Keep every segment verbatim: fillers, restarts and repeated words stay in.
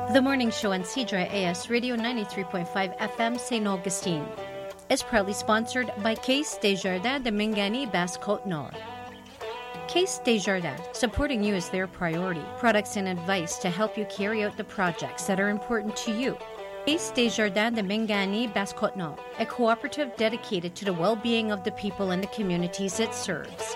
The morning show on C J A S Radio ninety-three point five F M Saint Augustine is proudly sponsored by Caisse Desjardins de Mingani Basse-Côte-Nord. Caisse Desjardins, supporting you is their priority. Products and advice to help you carry out the projects that are important to you. Caisse Desjardins de Mingani Basse-Côte-Nord, a cooperative dedicated to the well-being of the people and the communities it serves.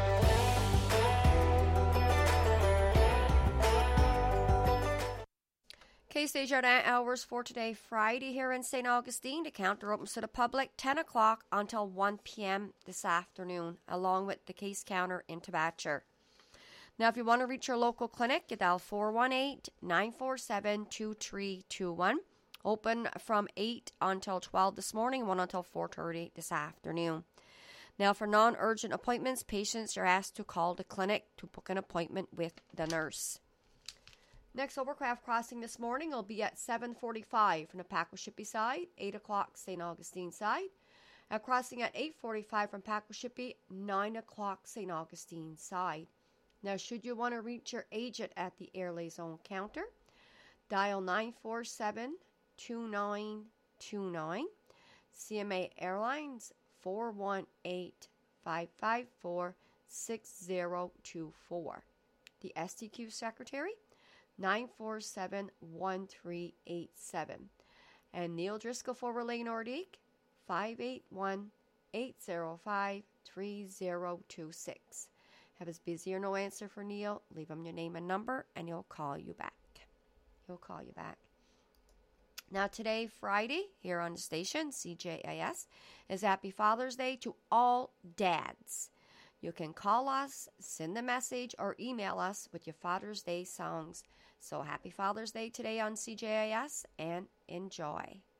Caisse Desjardins hours for today, Friday, here in Saint Augustine. The counter opens to the public ten o'clock until one p.m. this afternoon, along with the Caisse counter in Tabachar. Now, if you want to reach your local clinic, you dial four one eight, nine four seven, two three two one. Open from eight until twelve this morning, one until four thirty this afternoon. Now, for non-urgent appointments, patients are asked to call the clinic to book an appointment with the nurse. Next overcraft crossing this morning will be at seven forty-five from the Packwishippy side, eight o'clock Saint Augustine side. A crossing at eight forty-five from Packwishippy, nine o'clock Saint Augustine side. Now, should you want to reach your agent at the Air Liaison counter, dial nine four seven, two nine two nine. C M A Airlines, four one eight, five five four, six zero two four. The S T Q secretary, nine four seven, one three eight seven. And Neil Driscoll for Relay Nordique, five eight one, eight zero five, three zero two six. Have his busy or no answer for Neil, leave him your name and number, and he'll call you back. He'll call you back. Now today, Friday, here on the station, C J A S, is Happy Father's Day to all dads. You can call us, send a message, or email us with your Father's Day songs. So happy Father's Day today on C J A S, and enjoy.